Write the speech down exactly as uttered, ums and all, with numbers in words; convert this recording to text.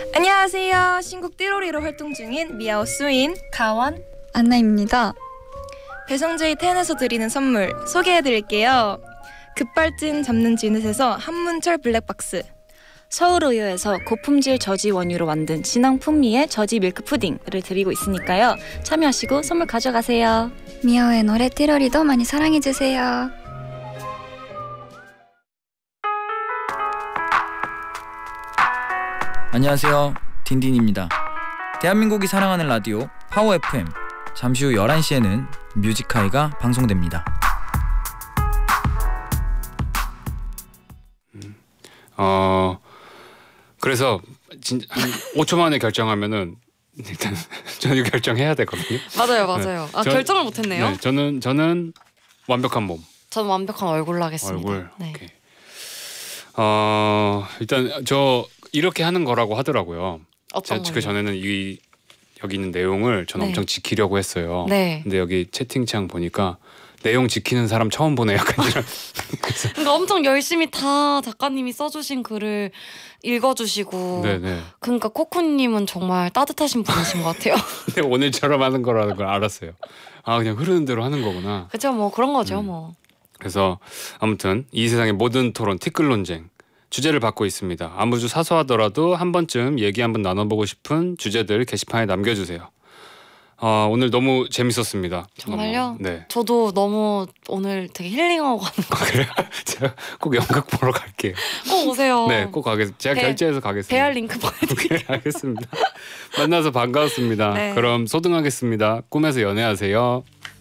안녕하세요. 신곡 띠로리로 활동 중인 미아오 수인, 가원, 안나입니다. 배성재의 텐에서 드리는 선물 소개해드릴게요. 급발진 잡는 지넷에서 한문철 블랙박스, 서울우유에서 고품질 저지 원유로 만든 진한 풍미의 저지 밀크 푸딩을 드리고 있으니까요. 참여하시고 선물 가져가세요. 미아오의 노래 띠로리도 많이 사랑해주세요. 안녕하세요. 딘딘입니다. 대한민국이 사랑하는 라디오 파워 에프엠. 잠시 후 열한 시에는 뮤직하이가 방송됩니다. 어 그래서 진, 한 오 초 만에 결정하면은 일단 저는 결정해야 되거든요. 맞아요, 맞아요. 네. 아 저, 결정을 못했네요. 네, 저는 저는 완벽한 몸. 저는 완벽한 얼굴로 하겠습니다. 얼굴. 네. 오케이. 어 일단 저 이렇게 하는 거라고 하더라고요. 어떤 제가 그 거요? 전에는 이 여기 있는 내용을 저는 네. 엄청 지키려고 했어요. 네. 근데 여기 채팅창 보니까 내용 지키는 사람 처음 보네요. 약간 이런. 그러니까 엄청 열심히 다 작가님이 써주신 글을 읽어주시고. 네네. 그러니까 코코님은 정말 따뜻하신 분이신 것 같아요. 근데 오늘처럼 하는 거라는 걸 알았어요. 아 그냥 흐르는 대로 하는 거구나. 그죠, 뭐 그런 거죠, 음. 뭐. 그래서 아무튼 이 세상의 모든 토론 티끌 논쟁 주제를 받고 있습니다. 아무주 사소하더라도 한 번쯤 얘기 한번 나눠보고 싶은 주제들 게시판에 남겨주세요. 어, 오늘 너무 재밌었습니다. 정말요? 너무, 네. 저도 너무 오늘 되게 힐링하고 가는 거. 그래요? 제가 꼭 연극 보러 갈게요. 꼭 오세요. 네, 꼭 가겠습니다. 제가 배- 결제해서 가겠습니다. 배알 링크 보내드릴게요. 네, 알겠습니다. 만나서 반가웠습니다. 네. 그럼 소등하겠습니다. 꿈에서 연애하세요.